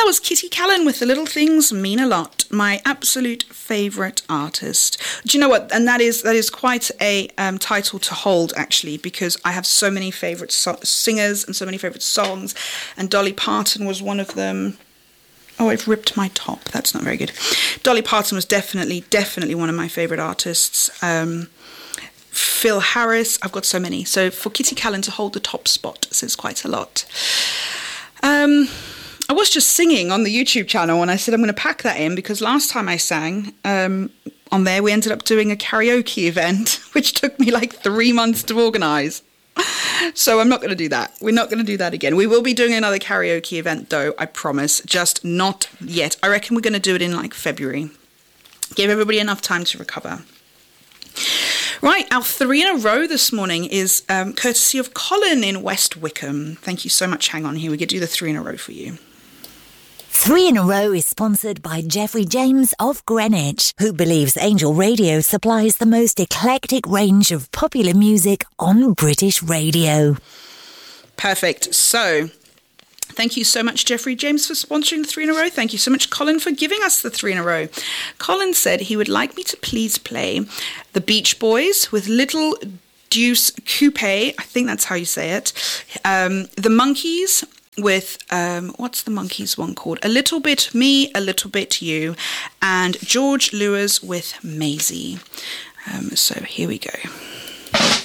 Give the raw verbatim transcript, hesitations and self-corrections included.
was Kitty Callan with The Little Things Mean a Lot, my absolute favourite artist. Do you know what? And that is that is quite a um, title to hold, actually, because I have so many favourite so- singers and so many favourite songs, and Dolly Parton was one of them. Oh, I've ripped my top. That's not very good. Dolly Parton was definitely, definitely one of my favourite artists. Um, Phil Harris. I've got so many. So for Kitty Callan to hold the top spot says quite a lot. Um, I was just singing on the YouTube channel and I said I'm going to pack that in because last time I sang um, on there, we ended up doing a karaoke event, which took me like three months to organise. So I'm not going to do that. We're not going to do that again. We will be doing another karaoke event though, I promise, just not yet. I reckon we're going to do it in like February. Give everybody enough time to recover. Right, our three in a row this morning is um, courtesy of Colin in West Wickham. Thank you so much. Hang on here. We could do the three in a row for you. Three in a Row is sponsored by Jeffrey James of Greenwich, who believes Angel Radio supplies the most eclectic range of popular music on British radio. Perfect. So, thank you so much, Jeffrey James, for sponsoring the three in a row. Thank you so much, Colin, for giving us the three in a row. Colin said he would like me to please play the Beach Boys with Little Deuce Coupe. I think that's how you say it. Um, the Monkees with, um, what's the Monkees one called? A Little Bit Me, A Little Bit You. And George Lewis with Maisie. Um, so here we go.